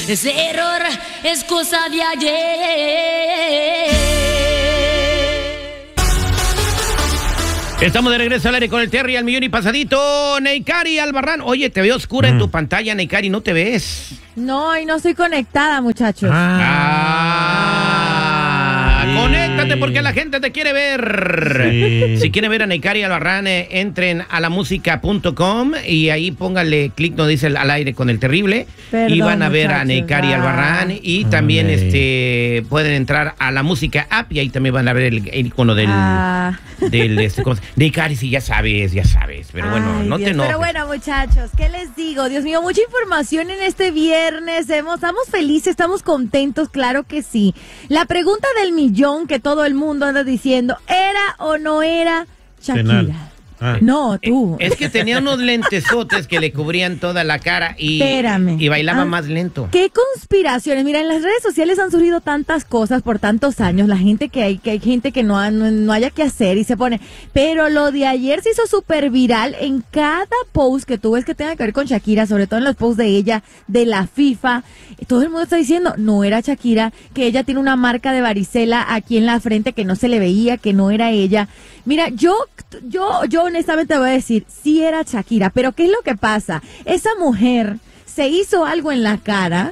Ese error es cosa de ayer. Estamos de regreso al aire con el Terry, al millón y pasadito. Neikari Albarrán. Oye, te veo oscura en tu pantalla, Neikari, ¿no te ves? No, y no estoy conectada, muchachos. Conéctate porque la gente te quiere ver. Sí. Si quieren ver a Neikari Albarrán, entren a lamusica.com y ahí pónganle clic donde dice al aire con el terrible. Perdón, y van a ver a Neikari Albarrán. Y también pueden entrar a la música app y ahí también van a ver el icono del Neikari, sí, ya sabes. Pero bueno, no te enojes. Pero bueno, muchachos, ¿qué les digo? Dios mío, mucha información en este viernes. Estamos felices, estamos contentos, claro que sí. La pregunta del millón que todo el mundo anda diciendo, ¿era o no era Shakira? No, tú. Es que tenía unos lentesotes que le cubrían toda la cara y bailaba más lento. ¿Qué conspiraciones? Mira, en las redes sociales han surgido tantas cosas por tantos años. La gente que hay gente que no haya que hacer y se pone. Pero lo de ayer se hizo súper viral en cada post que tú ves que tenga que ver con Shakira, sobre todo en los posts de ella, de la FIFA. Todo el mundo está diciendo, no era Shakira, que ella tiene una marca de varicela aquí en la frente que no se le veía, que no era ella. Mira, yo honestamente voy a decir, sí era Shakira, pero ¿qué es lo que pasa? Esa mujer se hizo algo en la cara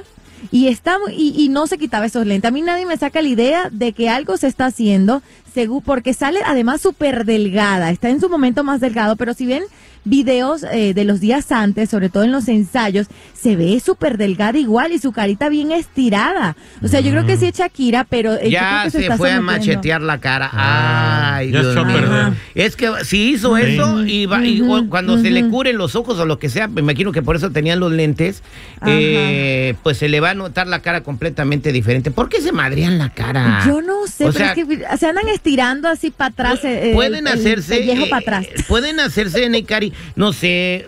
y no se quitaba esos lentes. A mí nadie me saca la idea de que algo se está haciendo, porque sale además súper delgada, está en su momento más delgado, pero si ven videos de los días antes, sobre todo en los ensayos, se ve súper delgada igual y su carita bien estirada. O sea, yo creo que sí es Shakira, pero ya se fue a machetear la cara. Ay, Dios mío. Es que si hizo eso y cuando se le curen los ojos o lo que sea, me imagino que por eso tenían los lentes, pues se le va a notar la cara completamente diferente. ¿Por qué se madrean la cara? Yo no sé, pero es que se andan estirando así para atrás. Pueden hacerse, para atrás. Pueden hacerse, Neikari, no sé,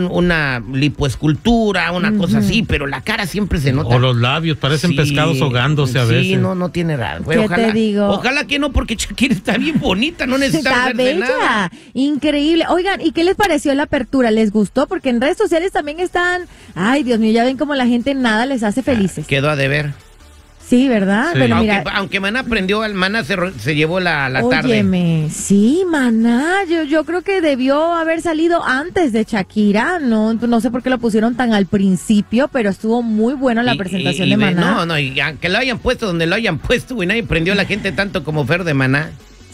una lipoescultura, una cosa así, pero la cara siempre se nota. O los labios, parecen pescados ahogándose a veces. Sí, no tiene raro. ¿Qué te digo? Ojalá que no, porque Shakira está bien bonita, no necesita hacerse nada. Increíble. Oigan, ¿y qué les pareció la apertura? ¿Les gustó? Porque en redes sociales también están, ay, Dios mío, ya ven cómo la gente nada les hace felices. Quedó a deber. Sí, ¿verdad? Sí. Bueno, aunque Maná aprendió, Maná se llevó la tarde. Óyeme, sí, Maná, yo creo que debió haber salido antes de Shakira, no sé por qué lo pusieron tan al principio, pero estuvo muy buena la presentación de Maná. Y aunque lo hayan puesto donde lo hayan puesto, y nadie prendió a la gente tanto como Fer de Maná.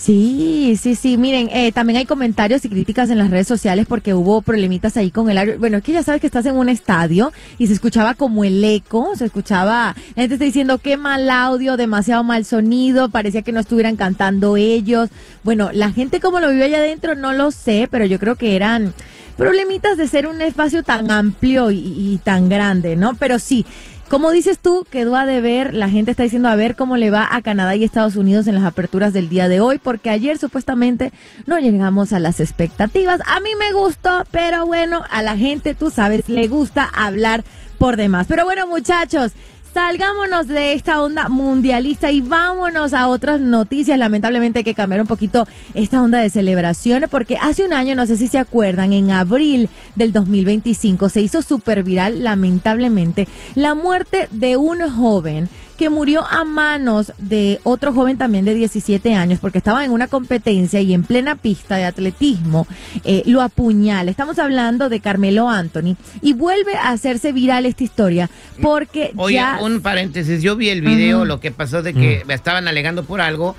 Sí, miren, también hay comentarios y críticas en las redes sociales porque hubo problemitas ahí con el audio. Bueno, es que ya sabes que estás en un estadio y se escuchaba como el eco, la gente está diciendo qué mal audio, demasiado mal sonido, parecía que no estuvieran cantando ellos. Bueno, la gente como lo vive allá adentro no lo sé, pero yo creo que eran problemitas de ser un espacio tan amplio y tan grande, ¿no? Pero sí, como dices tú, quedó a deber, la gente está diciendo a ver cómo le va a Canadá y Estados Unidos en las aperturas del día de hoy, porque ayer supuestamente no llegamos a las expectativas. A mí me gustó, pero bueno, a la gente, tú sabes, le gusta hablar por demás. Pero bueno, muchachos, salgámonos de esta onda mundialista y vámonos a otras noticias. Lamentablemente hay que cambiar un poquito esta onda de celebraciones porque hace un año, no sé si se acuerdan, en abril del 2025 se hizo súper viral, lamentablemente, la muerte de un joven que murió a manos de otro joven también de 17 años porque estaba en una competencia y en plena pista de atletismo lo apuñala. Estamos hablando de Carmelo Anthony y vuelve a hacerse viral esta historia porque un paréntesis, yo vi el video, lo que pasó de que estaban alegando por algo.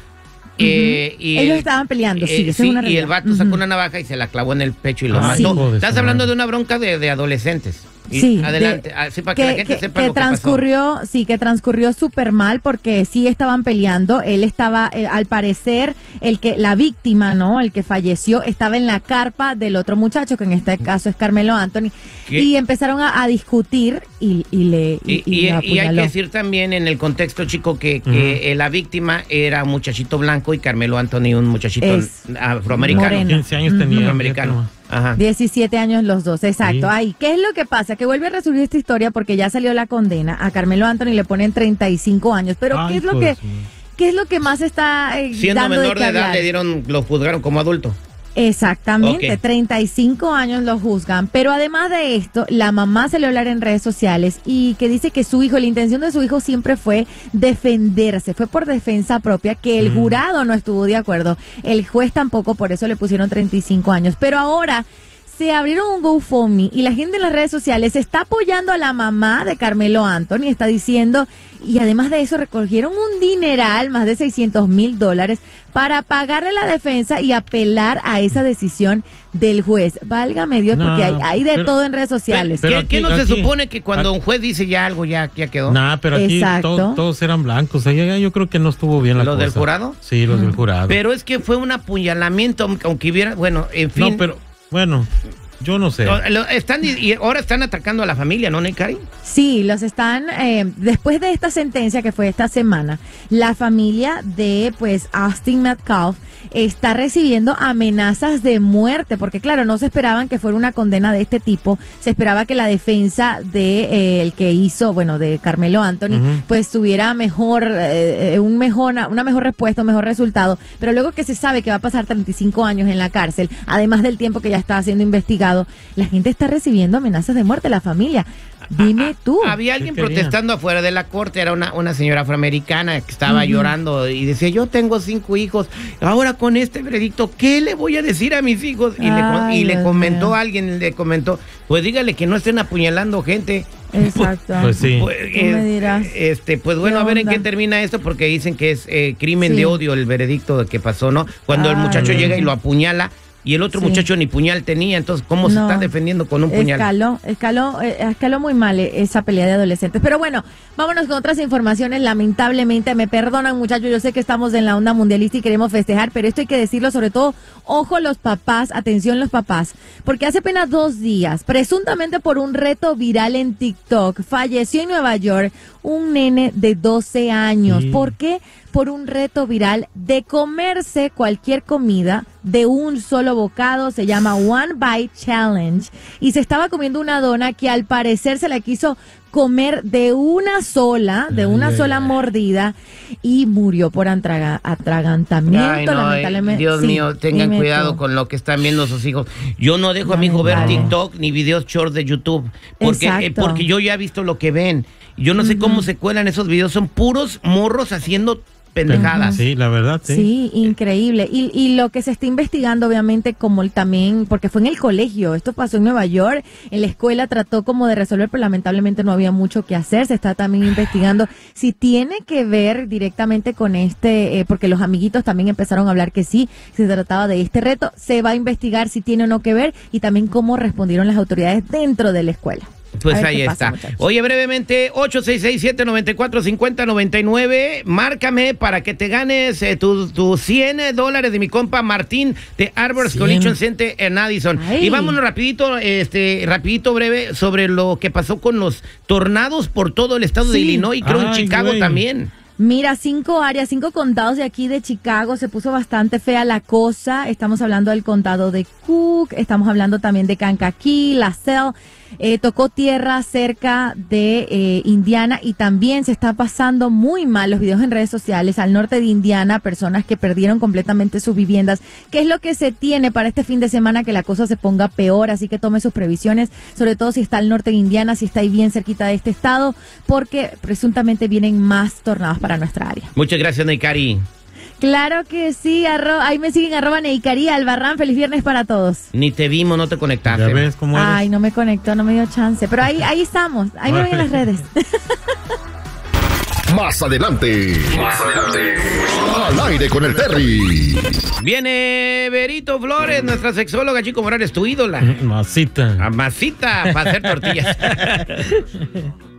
Y ellos estaban peleando, y el vato sacó una navaja y se la clavó en el pecho y lo mató. Sí. Estás hablando de una bronca de adolescentes. Sí, adelante, así para que la gente sepa lo que transcurrió, pasó. Sí, que transcurrió súper mal porque sí estaban peleando. Él estaba, al parecer, la víctima, ¿no? El que falleció, estaba en la carpa del otro muchacho, que en este caso es Carmelo Anthony, y empezaron a discutir y lo apuñaló. Y hay que decir también en el contexto, chico, que la víctima era un muchachito blanco y Carmelo Anthony un muchachito afroamericano. Moreno. 15 años tenía. Afroamericano. Ajá. 17 años los dos, exacto. Sí. Ay, ¿qué es lo que pasa? Que vuelve a resurgir esta historia porque ya salió la condena. A Carmelo Anthony le ponen 35 años. Pero ¿qué es lo que más está siendo dando menor de edad hablar? lo juzgaron como adulto. Exactamente, Ok. 35 años lo juzgan, pero además de esto, la mamá salió a hablar en redes sociales y que dice que su hijo, la intención de su hijo siempre fue defenderse, fue por defensa propia, que el jurado no estuvo de acuerdo, el juez tampoco, por eso le pusieron 35 años, pero ahora se abrieron un GoFundMe y la gente en las redes sociales está apoyando a la mamá de Carmelo Anthony, está diciendo, y además de eso recogieron un dineral, más de $600,000, para pagarle la defensa y apelar a esa decisión del juez. Válgame Dios, No, porque hay de pero- todo en redes sociales. pero ¿Qué aquí- no se aquí- supone que cuando un juez dice ya algo, ya quedó? Nah, pero aquí Exacto. todos eran blancos. Ahí yo creo que no estuvo bien la ¿Los cosa. del jurado? Sí, los del jurado. Pero es que fue un apuñalamiento, aunque hubiera, bueno, en fin. No, pero bueno, yo no sé. Y ahora están atacando a la familia, ¿no, Necari? Sí, los están, después de esta sentencia que fue esta semana, la familia de, pues, Austin Metcalf está recibiendo amenazas de muerte, porque claro, no se esperaban que fuera una condena de este tipo, se esperaba que la defensa de el que hizo, bueno, de Carmelo Anthony, pues tuviera mejor, una mejor respuesta, un mejor resultado, pero luego que se sabe que va a pasar 35 años en la cárcel, además del tiempo que ya está siendo investigado, la gente está recibiendo amenazas de muerte, la familia. Dime tú. Había alguien ¿Qué querían? protestando afuera de la corte, era una señora afroamericana que estaba llorando y decía, yo tengo 5 hijos, ahora con este veredicto, ¿qué le voy a decir a mis hijos? Ay, Le Dios comentó mío. alguien, le comentó, pues dígale que no estén apuñalando gente. Exacto. Pues sí. Pues, Tú me dirás. pues bueno, ¿Qué a ver en onda? qué termina esto, porque dicen que es crimen Sí. de odio el veredicto que pasó, ¿no? Cuando el Ay. muchacho llega y lo apuñala y el otro Sí. muchacho ni puñal tenía, entonces, ¿cómo se No. está defendiendo con un puñal? Escaló muy mal esa pelea de adolescentes. Pero bueno, vámonos con otras informaciones. Lamentablemente, me perdonan muchachos, yo sé que estamos en la onda mundialista y queremos festejar, pero esto hay que decirlo sobre todo, ojo los papás, atención los papás, porque hace apenas 2 días, presuntamente por un reto viral en TikTok, falleció en Nueva York un nene de 12 años. Sí. ¿Por qué? Por un reto viral de comerse cualquier comida de un solo bocado, se llama One Bite Challenge, y se estaba comiendo una dona que al parecer se la quiso comer de una sola mordida y murió por atragantamiento, Ay, no, lamentablemente. Dios Sí, mío, tengan dime cuidado tú. con lo que están viendo sus hijos. Yo no dejo a mi hijo ver Lamentable. TikTok ni videos short de YouTube, Exacto. porque yo ya he visto lo que ven. Yo no sé cómo se cuelan esos videos, son puros morros haciendo pendejadas. Sí, la verdad, sí. Sí, increíble. Y lo que se está investigando, obviamente, como también, porque fue en el colegio, esto pasó en Nueva York, en la escuela trató como de resolver, pero lamentablemente no había mucho que hacer. Se está también investigando si tiene que ver directamente con porque los amiguitos también empezaron a hablar que sí, se trataba de este reto. Se va a investigar si tiene o no que ver y también cómo respondieron las autoridades dentro de la escuela. Pues A ver ahí qué pasa, está. muchachos. Oye, brevemente, 866-794-5099. Márcame para que te ganes tus $100 de mi compa Martín de Arbors 100. Collision Center en Addison. Ay. Y vámonos rapidito, breve, sobre lo que pasó con los tornados por todo el estado de Sí. Illinois y creo en Ay, Chicago güey. también. Mira, 5 condados de aquí de Chicago, se puso bastante fea la cosa. Estamos hablando del condado de Cook, estamos hablando también de Kankakee, LaSalle, tocó tierra cerca de Indiana y también se está pasando muy mal los videos en redes sociales al norte de Indiana, personas que perdieron completamente sus viviendas. ¿Qué es lo que se tiene para este fin de semana? Que la cosa se ponga peor, así que tome sus previsiones, sobre todo si está al norte de Indiana, si está ahí bien cerquita de este estado, porque presuntamente vienen más tornados para nuestra área. Muchas gracias, Neikari. Claro que sí, ahí me siguen @Neikari Albarrán, feliz viernes para todos. Ni te vimos, no te conectaste. Ya ves cómo eres. Ay, no me conectó, no me dio chance, pero ahí estamos, ahí me ven en las redes. Más adelante. Al aire con el Terry. Viene Berito Flores, nuestra sexóloga, Chico Morales, tu ídola. Masita. Amasita para hacer tortillas.